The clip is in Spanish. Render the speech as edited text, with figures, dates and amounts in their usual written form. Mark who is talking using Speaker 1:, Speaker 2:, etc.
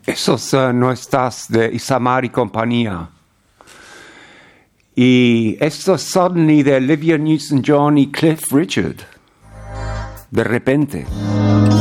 Speaker 1: Esos no estás de Isamar y compañía. Y estos Suddenly de Olivia Newton-John y Cliff Richard. De repente.